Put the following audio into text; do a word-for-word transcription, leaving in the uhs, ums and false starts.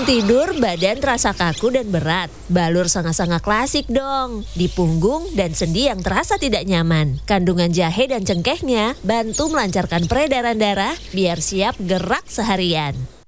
Bangun tidur, badan terasa kaku dan berat. Balur sanga-sanga klasik dong. Di punggung dan sendi yang terasa tidak nyaman. Kandungan jahe dan cengkehnya bantu melancarkan peredaran darah biar siap gerak seharian.